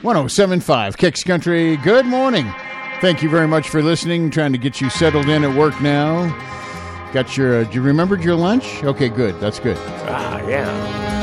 107.5 Kicks Country. Good morning. Thank you very much for listening. Trying to get you settled in at work now. Got your, you remembered your lunch? Okay, good. That's good. Yeah.